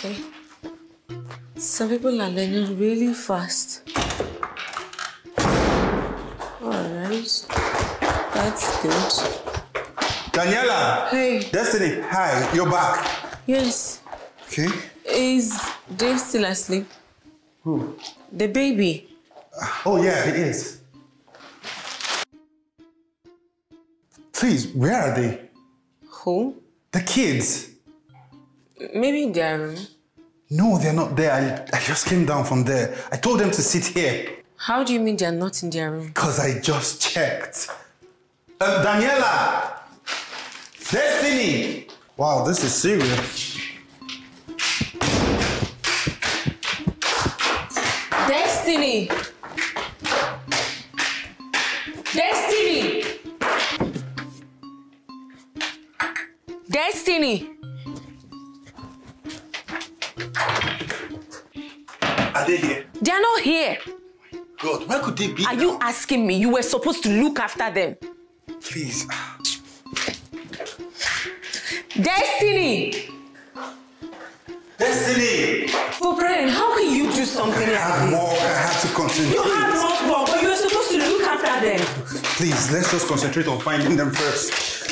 Okay. Some people are learning really fast. Alright. That's good. Daniela! Hey. Destiny, hi, you're back. Yes. Okay. Is Dave still asleep? Who? The baby. Oh, yeah, he is. Please, where are they? Who? The kids. Maybe in their room. No, they're not there. I just came down from there. I told them to sit here. How do you mean they're not in their room? Because I just checked. Daniela! Destiny! Wow, this is serious. Destiny! Destiny! Destiny! Are they here? They're not here. God, where could they be? Are you asking me? You were supposed to look after them. Please. Destiny! Destiny! Oh, Brian, how can you do something like this? I had to concentrate. You had more work, but you were supposed to look after them. Please, let's just concentrate on finding them first.